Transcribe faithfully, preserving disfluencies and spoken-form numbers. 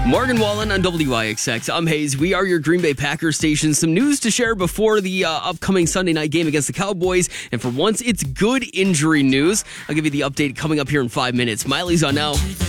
Morgan Wallen on W I X X. I'm Hayes. We are your Green Bay Packers station. Some news to share before the uh, upcoming Sunday night game against the Cowboys. And for once, it's good injury news. I'll give you the update coming up here in five minutes. Miley's on now.